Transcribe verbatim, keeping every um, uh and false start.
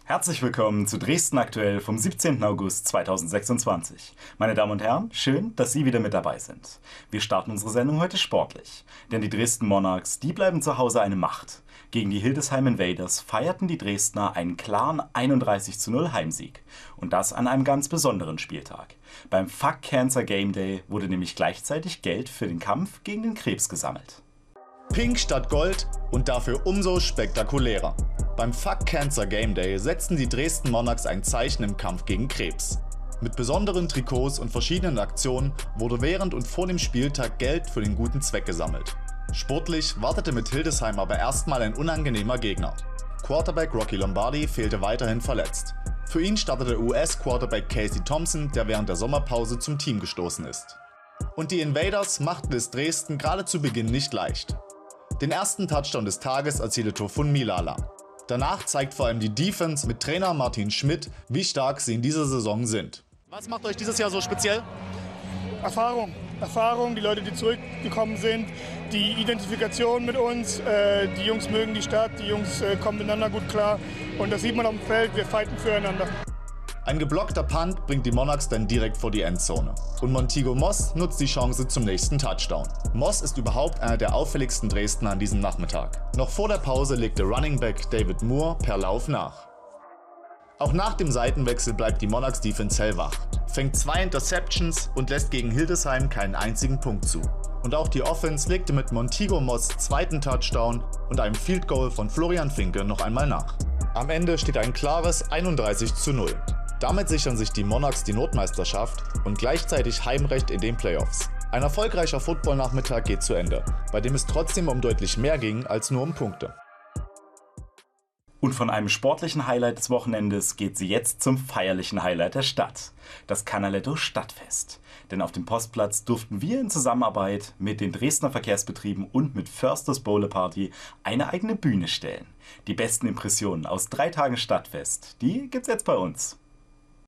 Herzlich willkommen zu Dresden aktuell vom siebzehnten August zweitausendsechsundzwanzig. Meine Damen und Herren, schön, dass Sie wieder mit dabei sind. Wir starten unsere Sendung heute sportlich, denn die Dresden Monarchs, die bleiben zu Hause eine Macht. Gegen die Hildesheim Invaders feierten die Dresdner einen klaren einunddreißig zu null Heimsieg. Und das an einem ganz besonderen Spieltag. Beim Fuck Cancer Game Day wurde nämlich gleichzeitig Geld für den Kampf gegen den Krebs gesammelt. Pink statt Gold und dafür umso spektakulärer. Beim Fuck Cancer Game Day setzten die Dresden Monarchs ein Zeichen im Kampf gegen Krebs. Mit besonderen Trikots und verschiedenen Aktionen wurde während und vor dem Spieltag Geld für den guten Zweck gesammelt. Sportlich wartete mit Hildesheim aber erstmal ein unangenehmer Gegner. Quarterback Rocky Lombardi fehlte weiterhin verletzt. Für ihn startete U S-Quarterback Casey Thompson, der während der Sommerpause zum Team gestoßen ist. Und die Invaders machten es Dresden gerade zu Beginn nicht leicht. Den ersten Touchdown des Tages erzielte Tofun Milala. Danach zeigt vor allem die Defense mit Trainer Martin Schmidt, wie stark sie in dieser Saison sind. Was macht euch dieses Jahr so speziell? Erfahrung. Erfahrung, die Leute, die zurückgekommen sind, die Identifikation mit uns. Äh, die Jungs mögen die Stadt, die Jungs äh, kommen miteinander gut klar. Und das sieht man auf dem Feld, wir fighten füreinander. Ein geblockter Punt bringt die Monarchs dann direkt vor die Endzone. Und Montigo Moss nutzt die Chance zum nächsten Touchdown. Moss ist überhaupt einer der auffälligsten Dresdner an diesem Nachmittag. Noch vor der Pause legte Running Back David Moore per Lauf nach. Auch nach dem Seitenwechsel bleibt die Monarchs Defense hellwach, fängt zwei Interceptions und lässt gegen Hildesheim keinen einzigen Punkt zu. Und auch die Offense legte mit Montigo Moss zweiten Touchdown und einem Field Goal von Florian Finke noch einmal nach. Am Ende steht ein klares einunddreißig zu null. Damit sichern sich die Monarchs die Nordmeisterschaft und gleichzeitig Heimrecht in den Playoffs. Ein erfolgreicher Football-Nachmittag geht zu Ende, bei dem es trotzdem um deutlich mehr ging als nur um Punkte. Und von einem sportlichen Highlight des Wochenendes geht sie jetzt zum feierlichen Highlight der Stadt, das Canaletto Stadtfest. Denn auf dem Postplatz durften wir in Zusammenarbeit mit den Dresdner Verkehrsbetrieben und mit Försters Bowle Party eine eigene Bühne stellen. Die besten Impressionen aus drei Tagen Stadtfest, die gibt's jetzt bei uns.